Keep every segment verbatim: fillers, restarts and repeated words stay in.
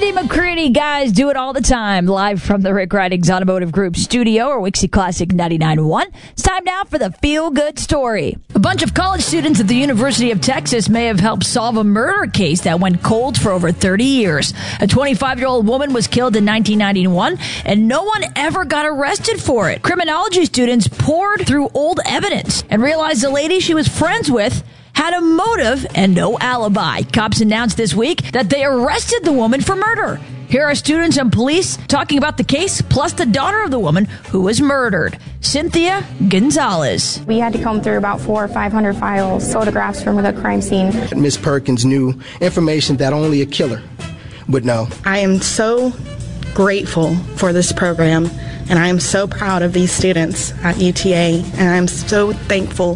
Andy McCready, guys, do it all the time. Live from the Rick Ridings Automotive Group studio or Wixie Classic ninety-nine point one. It's time now for the Feel Good Story. A bunch of college students at the University of Texas may have helped solve a murder case that went cold for over thirty years. A twenty-five-year-old woman was killed in nineteen ninety-one, and no one ever got arrested for it. Criminology students pored through old evidence and realized the lady she was friends with had a motive and no alibi. Cops announced this week that they arrested the woman for murder. Here are students and police talking about the case, plus the daughter of the woman who was murdered, Cynthia Gonzalez. We had to comb through about four or five hundred files, photographs from the crime scene. Miss Perkins knew information that only a killer would know. I am so grateful for this program, and I am so proud of these students at U T A, and I'm so thankful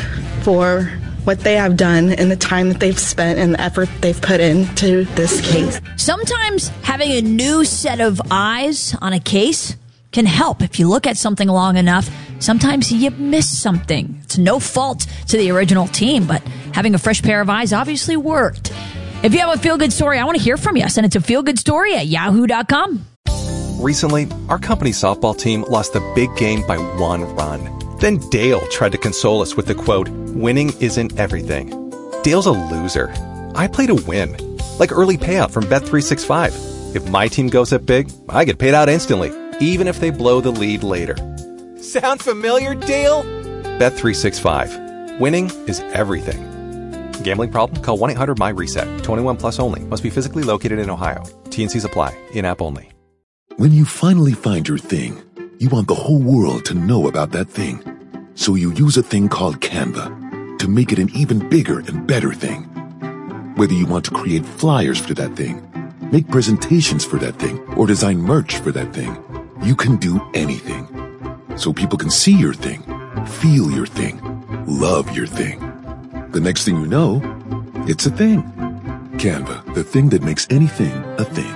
for what they have done and the time that they've spent and the effort they've put into this case. Sometimes having a new set of eyes on a case can help. If you look at something long enough, sometimes you miss something. It's no fault to the original team, but having a fresh pair of eyes obviously worked. If you have a feel-good story, I want to hear from you. Send it to feelgoodstory at yahoo dot com. Recently, our company softball team lost the big game by one run. Then Dale tried to console us with the quote, "Winning isn't everything." Dale's a loser. I play to win. Like early payout from Bet three sixty-five. If my team goes up big, I get paid out instantly, even if they blow the lead later. Sound familiar, Dale? Bet three sixty-five. Winning is everything. Gambling problem? Call one eight hundred M Y reset. twenty-one plus only. Must be physically located in Ohio. T and Cs apply. In-app only. When you finally find your thing, you want the whole world to know about that thing. So you use a thing called Canva to make it an even bigger and better thing. Whether you want to create flyers for that thing, make presentations for that thing, or design merch for that thing, you can do anything. So people can see your thing, feel your thing, love your thing. The next thing you know, it's a thing. Canva, the thing that makes anything a thing.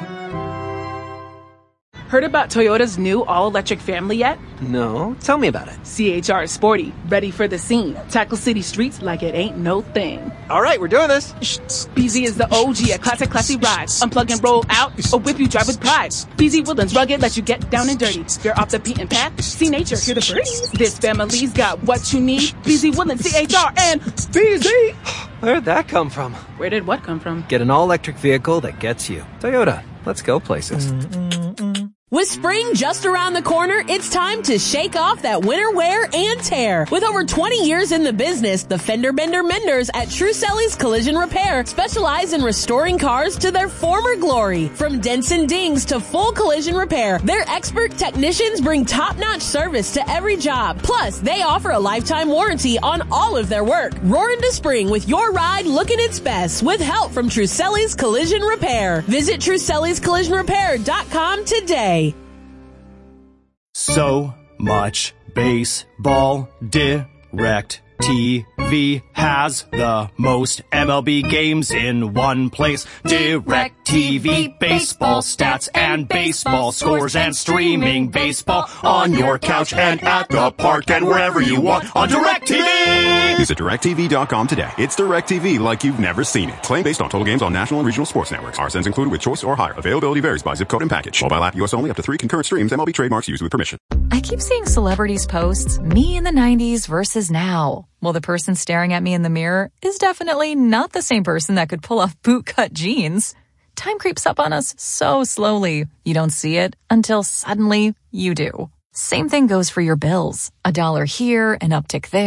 Heard about Toyota's new all-electric family yet? No, tell me about it. C H R is sporty, ready for the scene. Tackle city streets like it ain't no thing. All right, we're doing this. B Z is the O G, a classic, classy ride. Unplug and roll out, or whip you drive with pride. B Z Woodlands rugged, let you get down and dirty. You're off the beaten path, see nature, hear the birds. This family's got what you need. B Z Woodlands, C H R, and B Z. Where'd that come from? Where did what come from? Get an all-electric vehicle that gets you. Toyota, let's go places. Mm-mm-mm. With spring just around the corner, it's time to shake off that winter wear and tear. With over twenty years in the business, the Fender Bender Menders at Truselli's Collision Repair specialize in restoring cars to their former glory. From dents and dings to full collision repair, their expert technicians bring top-notch service to every job. Plus, they offer a lifetime warranty on all of their work. Roar into spring with your ride looking its best with help from Truselli's Collision Repair. Visit Truselli's Collision Repair dot com today. So much baseball. Direct T V has the most M L B games in one place. Direct T V, baseball stats and baseball scores and streaming baseball on your couch and at the park and wherever you want on Direct T V. Visit direct T V dot com today. It's Direct T V like you've never seen it. Claim based on total games on national and regional sports networks. R S Ns included with choice or higher. Availability varies by zip code and package. Mobile app U S only, up to three concurrent streams. M L B trademarks used with permission. I keep seeing celebrities post me in the nineties versus now. Well, the person staring at me in the mirror is definitely not the same person that could pull off bootcut jeans. Time creeps up on us so slowly. You don't see it until suddenly you do. Same thing goes for your bills. A dollar here, an uptick there.